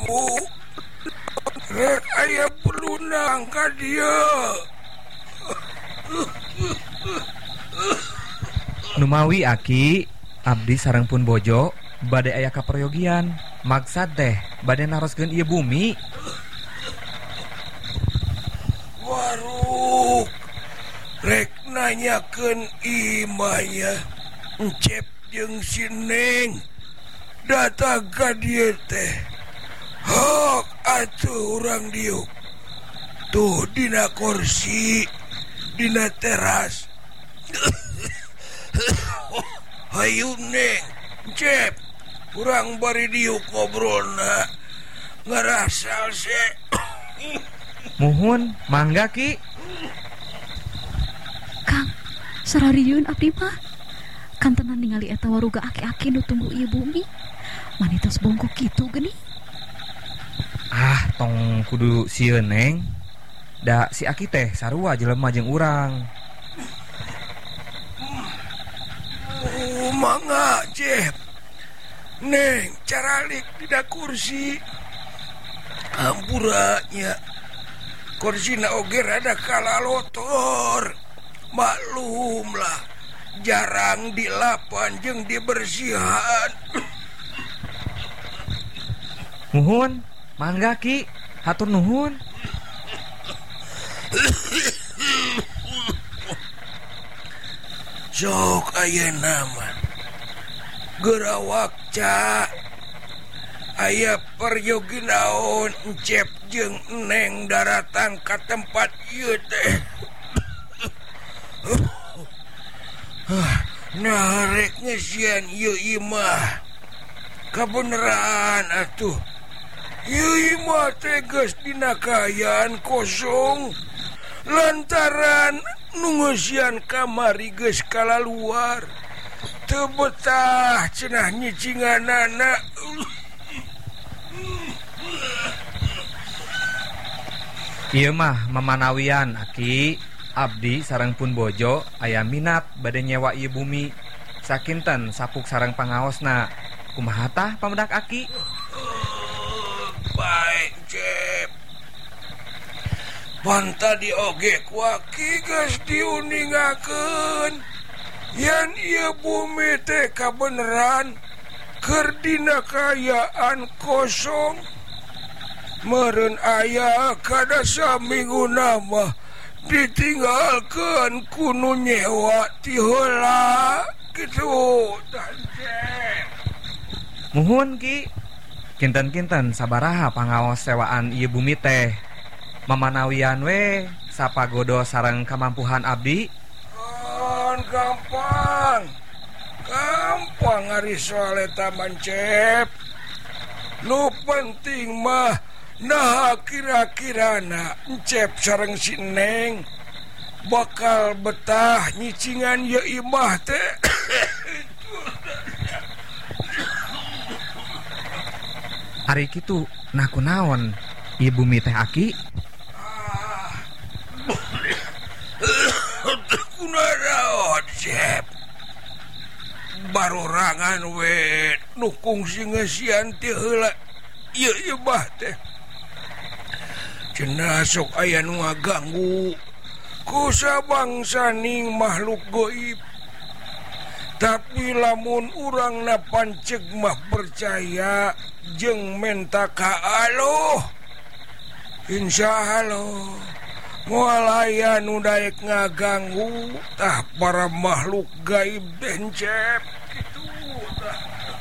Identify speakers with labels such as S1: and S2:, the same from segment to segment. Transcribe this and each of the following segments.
S1: kamu rek aya pelunang ka dia.
S2: Numawi Aki, abdi sareng pun bojo bade aya kaperyogian. Maksad teh bade naroskeun ieu bumi.
S1: Waruk rek nanyakeun imahnya Encep jeung si Neng datang ka dieu teh. Hok atuh urang diuk. Tuh dina kursi, dina teras. Hayu Neng, Encep, urang bari diuk ngobrolna. Ngarasal se.
S2: Muhun, mangga Ki.
S3: Kang, sarariun abdi mah. Kan tenan ningali eta waruga aki-aki nu tunggu ieu bumi. Manitos bongkok kitu geuning.
S2: Ah, tong kudu sieun Neng. Da si Aki teh sarua jelema jeung urang.
S1: Mangga, Jep. Neng, caralik dina kursi. Amburanya. Kursina oge rada kalalotor. Maklum lah. Jarang dilapan jeung dibersihan.
S2: Muhun, mangga Ki. Hatur nuhun.
S1: Sok aya nama Gerawak ca aya peryogi naon Encep jeung Neng daratang ka tempat ieu teh. Nah rek ngesian ieu imah kabeneran atuh. Ieu imah teh geus dina kaayaan kosong lantaran nunggusian kamari geus kalaluar. Teu betah cenah nyicinganana.
S2: Ieu mah mamanawian Aki. Abdi sareng pun bojo aya minat bade nyewa ieu bumi. Sakinten sapuk sareng pangaosna. Kumaha tah pamedak Aki?
S1: Baik, Cep. Panta di oge ku Aki geus diuningakeun. Yan ieu bumi teh kabeneran keur dina kaayaan kosong. Meureun aya kada samingguna mah ditinggalkeun ku nu nyewa ti heula kitu tah Cep.
S2: Muhun Ki. Kinten-kinten sabaraha pangaos sewaan ieu bumi teh? Mamanawian we sapagodo sareng kamampuhan abdi.
S1: Gampang ari soal eta Mancep. Nu penting mah nah kira-kirana Encep sareng si Neng bakal betah nyicingan ieu imah teh.
S2: Ari kitu nah kunaon ieu bumi teh Aki?
S1: Kunaon Cep? Barorangan we nu kungsi ngesian ti heula ieu imah teh. Cenah sok aya nu ngaganggu ku sabangsaning makhluk goib. Tapi lamun urang na panceg mah percaya jeung menta ka Allah, insyaallah moal aya nu daek ngaganggu tah para makhluk gaib Encep kitu tah.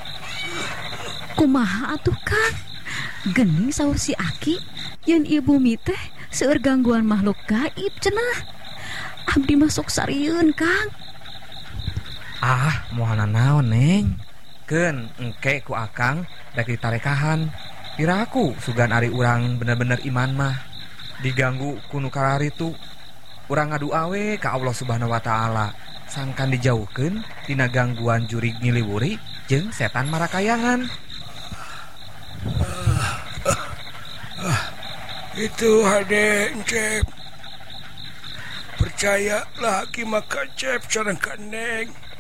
S3: Kumaha atuh Kang? Geuning saur si Aki yen ieu bumi teh seueur gangguan makhluk gaib cenah. Abdi masuk sarieun Kang.
S2: Ah, moal naon Neng? Keun engke ku Akang rek ditarekahan. Piraku sugan ari urang bener-bener iman mah diganggu ku nu kararitu. Urang ngadu awe ka Allah Subhanahu wa taala sangkan dijauhkeun tina gangguan jurig ngiliwuri jeung setan marakayangan.
S1: Itu hade Encep. Percayalah ki maka Cep sareng ka Neng.